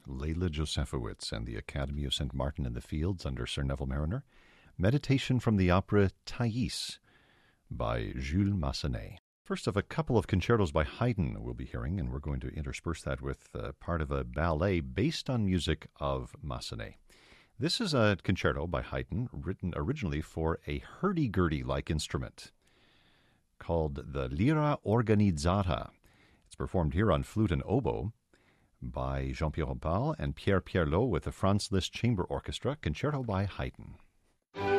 Leila Josephowitz and the Academy of St. Martin in the Fields under Sir Neville Mariner. Meditation from the opera Thais by Jules Massenet. First of a couple of concertos by Haydn we'll be hearing, and we're going to intersperse that with part of a ballet based on music of Massenet. This is a concerto by Haydn written originally for a hurdy-gurdy-like instrument called the Lira Organizzata. It's performed here on flute and oboe by Jean-Pierre Rampal and Pierre Pierlot with the Franz Liszt Chamber Orchestra, concerto by Haydn.